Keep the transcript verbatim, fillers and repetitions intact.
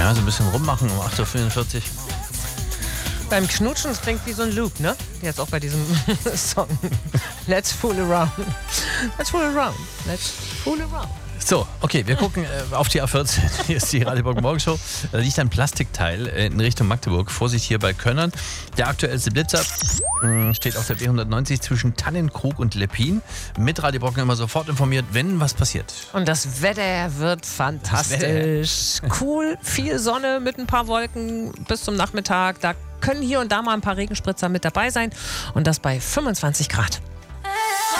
Ja, so ein bisschen rummachen um acht Uhr vierundvierzig. Beim Knutschen, das klingt wie so ein Loop, ne? Jetzt auch bei diesem Song. Let's fool around. Let's fool around. Let's fool around. So, okay, wir gucken äh, auf die A vierzehn. Hier ist die Radio Bock Morgenshow. Da liegt ein Plastikteil äh, in Richtung Magdeburg. Vorsicht hier bei Könnern. Der aktuellste Blitzer mh, steht auf der B hundertneunzig zwischen Tannenkrug und Leppin. Mit Radio Bock immer sofort informiert, wenn was passiert. Und das Wetter wird fantastisch. Cool, viel Sonne mit ein paar Wolken bis zum Nachmittag. Da können hier und da mal ein paar Regenspritzer mit dabei sein. Und das bei fünfundzwanzig Grad.